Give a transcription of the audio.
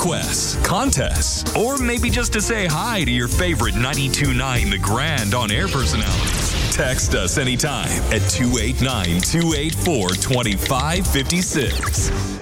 requests, contests, or maybe just to say hi to your favorite 92.9 The Grand on-air personalities. Text us anytime at 289-284-2556.